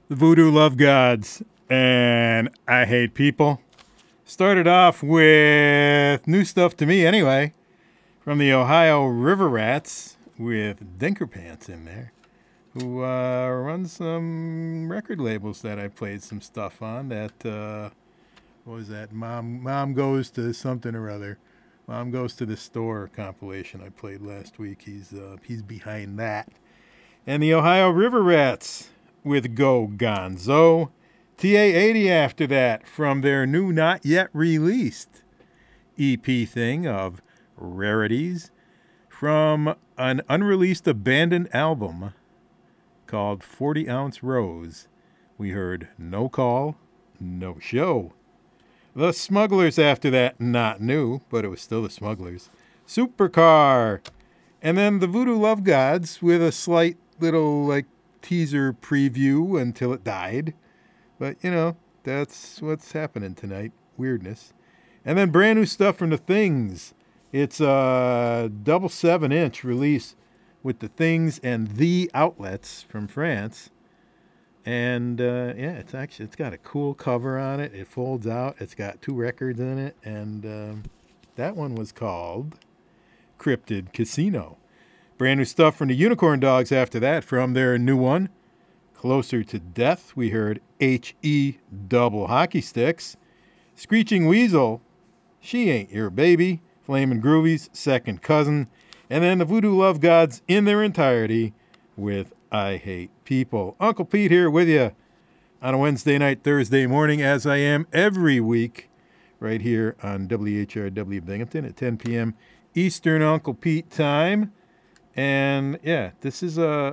The Voodoo Love Gods and I Hate People. Started off with new stuff to me anyway, from the Ohio River Rats with Dinker Pants in there, who run some record labels that I played some stuff on. That, what was that? Mom Goes to Something or Other. Mom Goes to the Store compilation I played last week. He's behind that. And the Ohio River Rats with Go Gonzo. TA80 after that from their new not yet released EP thing of rarities from an unreleased abandoned album called 40 Ounce Rose. We heard No Call, No Show. The Smugglers after that, not new, but it was still the Smugglers. Supercar. And then the Voodoo Love Gods with a slight little teaser preview until it died. But, that's what's happening tonight. Weirdness. And then brand new stuff from The Things. It's a double 7-inch release with The Things and The Outlets from France. And, it's got a cool cover on it. It folds out. It's got 2 records in it. And that one was called Cryptid Casino. Brand new stuff from the Unicorn Dogs after that from their new one. Closer to Death, we heard H.E. Double Hockey Sticks. Screeching Weasel, She Ain't Your Baby. Flamin' Groovies, Second Cousin. And then the Voodoo Love Gods in their entirety with I Hate People. Uncle Pete here with you on a Wednesday night, Thursday morning, as I am every week, right here on WHRW Binghamton at 10 p.m. Eastern Uncle Pete time. And yeah, this is a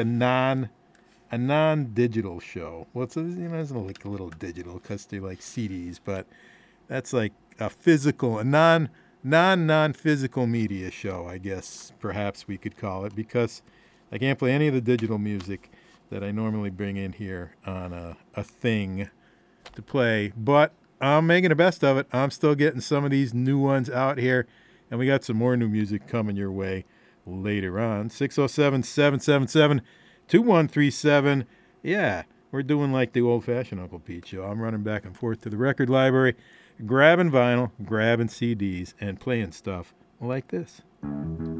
non-digital show. Well, it's like a little digital because they're like CDs, but that's like a physical, a non-physical media show, I guess perhaps we could call it, because I can't play any of the digital music that I normally bring in here on a thing to play. But I'm making the best of it. I'm still getting some of these new ones out here, and we got some more new music coming your way later on. 607-777-2137. Yeah, we're doing like the old-fashioned Uncle Pete show. I'm running back and forth to the record library, grabbing vinyl, grabbing CDs, and playing stuff like this.